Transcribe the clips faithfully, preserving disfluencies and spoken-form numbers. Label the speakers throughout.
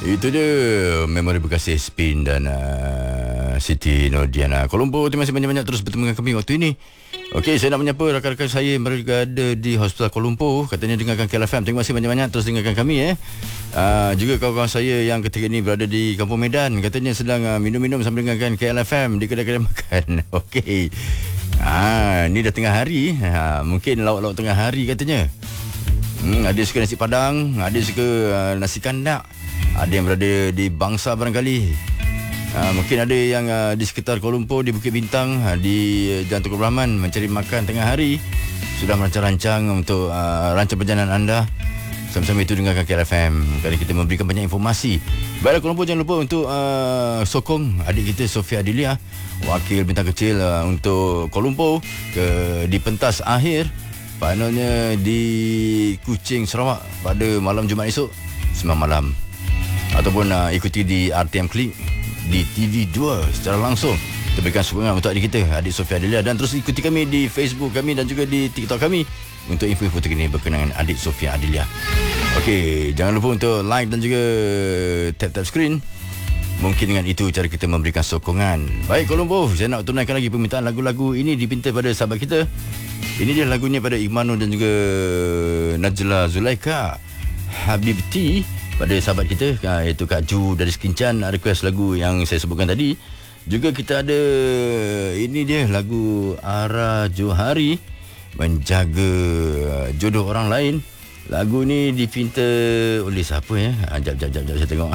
Speaker 1: Itu dia memori berkasih Spin dan uh, Siti Nordiana Kuala Lumpur. Terima kasih banyak-banyak terus bertemu dengan kami waktu ini. Okey, saya nak menyapa rakan-rakan saya yang berada di Hospital Kuala Lumpur. Katanya dengarkan K L F M. Terima kasih banyak-banyak terus dengarkan kami eh. Uh, juga kawan-kawan saya yang ketika ini berada di Kampung Medan, katanya sedang uh, minum-minum sambil dengarkan K L F M di kedai-kedai makan. Okey. Ah, ni dah tengah hari. Ha, mungkin lauk-lauk tengah hari katanya. Hmm, ada suka nasi padang, ada suka uh, nasi kandak. Ada yang berada di Bangsa barangkali. Uh, mungkin ada yang uh, di sekitar Kuala Lumpur, di Bukit Bintang, uh, di Jalan Tunku Abdul Rahman mencari makan tengah hari. Sudah merancang-rancang untuk uh, rancang perjalanan anda. Sama-sama itu dengarkan K L F M. Kerana kita memberikan banyak informasi. Baiklah Kuala Lumpur, jangan lupa untuk uh, sokong adik kita Sofia Adilia, wakil bintang kecil uh, untuk Kuala Lumpur ke di pentas akhir finalnya di Kuching, Sarawak pada malam Jumaat esok sembilan malam. Ataupun uh, ikuti di R T M Klik di T V dua secara langsung. Kita berikan sokongan untuk adik kita, adik Sofia Adilia, dan terus ikuti kami di Facebook kami dan juga di TikTok kami untuk info-info terkini berkenaan adik Sofia Adilia. Okey, jangan lupa untuk like dan juga tap-tap screen. Mungkin dengan itu cara kita memberikan sokongan. Baik Kuala Lumpur, saya nak tunaikan lagi permintaan lagu-lagu ini dipinta pada sahabat kita. Ini dia lagunya pada Ikhmanu dan juga Najla Zulaika, Habibti, pada sahabat kita iaitu Kak Ju dari Sekincan, request lagu yang saya sebutkan tadi. Juga kita ada ini dia lagu Ara Johari, Menjaga Jodoh Orang Lain. Lagu ni dipinta oleh siapa ya? Jap jap jap, jap saya tengok.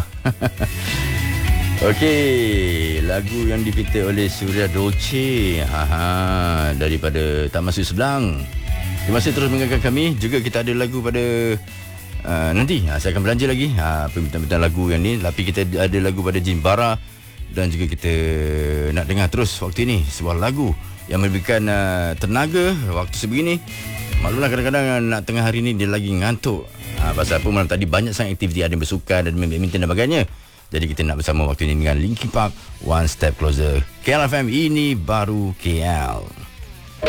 Speaker 1: Okey, lagu yang dipinta oleh Surya Dolce, ha daripada Taman Sri Sedang. Terima kasih terus mendengarkan kami. Juga kita ada lagu pada Uh, nanti uh, saya akan belanja lagi uh, permintaan-permintaan lagu yang ni. Tapi kita ada lagu pada Jim Bara. Dan juga kita nak dengar terus waktu ini sebuah lagu yang memberikan uh, tenaga waktu sebegini. Maklumlah kadang-kadang uh, nak tengah hari ni dia lagi ngantuk uh, pasal apa, malam tadi banyak sangat aktiviti, ada yang bersukan, ada main badminton dan sebagainya. Jadi kita nak bersama waktu ini dengan Linkin Park, One Step Closer. K L F M, ini baru K L.